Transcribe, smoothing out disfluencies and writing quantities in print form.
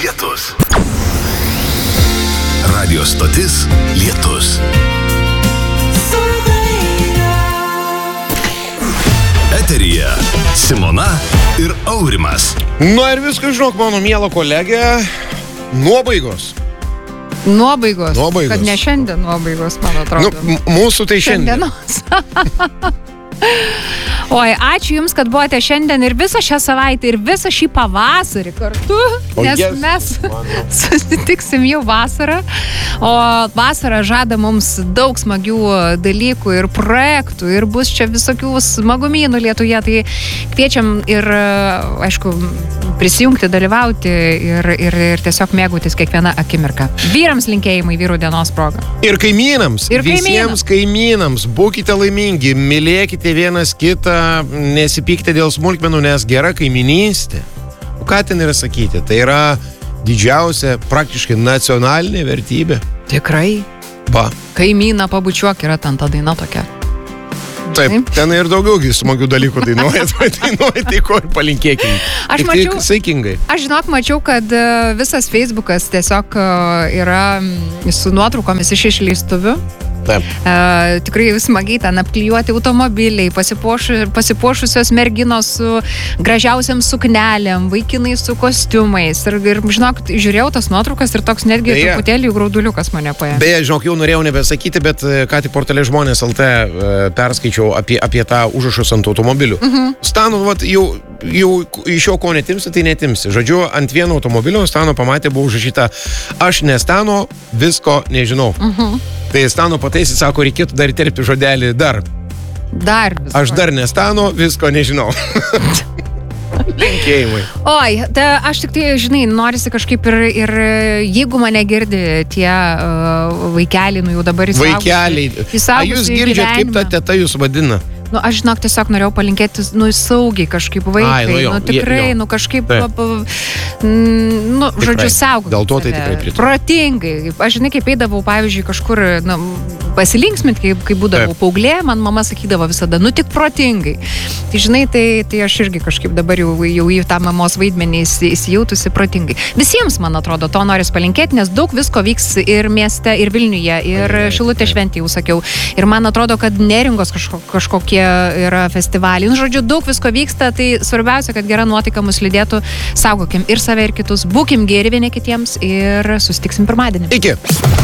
Lietus. Radio stotis Lietus. Eteryje Simona ir Aurimas. Ir viską žinok, mano miela kolegė, nuobaigos. Nuobaigos. Kad ne šiandien nuobaigos, man atrodo. Mūsų tai šiandienos. Oi, ačiū Jums, kad buvote šiandien ir visą šią savaitę, ir visą šį pavasarį kartu, nes mes susitiksim jau vasarą, o vasara žada mums daug smagių dalykų ir projektų, ir bus čia visokių smagumynų Lietuje, tai kviečiam ir, aišku, prisijungti, dalyvauti ir tiesiog mėgautis kiekvieną akimirką. Vyrams linkėjimai vyrų dienos proga. Ir kaimynams, visiems kaimynams, būkite laimingi, mylėkite vienas kitą, nesipykite dėl smulkmenų, nes gera kaiminystė. O ką ten yra sakyti? Tai yra didžiausia, praktiškai nacionalinė vertybė. Tikrai. Kaimyną pabučiuok, yra ten ta daina tokia. Taip, ten ir daugiau smagių dalykų dainuoja, tai ko ir palinkėkime. Aš mačiau, kad visas Facebookas tiesiog yra su nuotraukomis iš išleistuvių. Taip. Tikrai smagiai ten apklijuoti automobiliai, pasipuošusios merginos su gražiausiam suknelėm, vaikinai su kostiumais. Ir žinok, žiūrėjau tas nuotraukas ir toks netgi truputėlį grauduliukas mane paėmė. Beje, žinok, jau norėjau nebesakyti, bet ką tik portale Žmonės LT perskaičiau apie tą užrašus ant automobilių. Stano, jau iš jo ko netimsi, tai netimsi. Žodžiu, ant vieno automobilio Stano pamatė, buvo užrašyta: aš ne Stano, visko nežinau. Tai Stano pataisyt, sako, reikėtų dar įterpti žodelį dar. Aš dar ne Stano, visko nežinau. Linkėjimai. Oi, aš tik tai, žinai, norisi kažkaip ir jeigu mane girdi tie vaikeliai, jau dabar įsaugusiai. Vaikeliai. A jūs girdžiat, kaip ta teta jūs vadina? Aš žinok, tiesiog norėjau palinkėti, saugiai kažkaip vaikai, tikrai, kažkaip, žodžiu, saugoti. Dėl to tai tikrai pritariu. Protingai. Aš, žinai, kaip eidavau, pavyzdžiui, kažkur, pasilinksminti, kai būdavau paauglė, man mama sakydavo visada, tik protingai. Tai, žinai, tai aš irgi kažkaip dabar jau į tą mamos vaidmenį įsijautusi protingai. Visiems, man atrodo, to noris palinkėti, nes daug visko vyks ir mieste, ir Vilniuje, ir Šilutės šventėje, jau sakiau. Ir man atrodo, kad Neringos kažkokie yra festivaliai. Žodžiu, daug visko vyksta, tai svarbiausia, kad gera nuotaika mus lydėtų. Saugokim ir save, ir kitus. Būkim geri vieni kitiems ir susitiksim pirmadienį. Iki.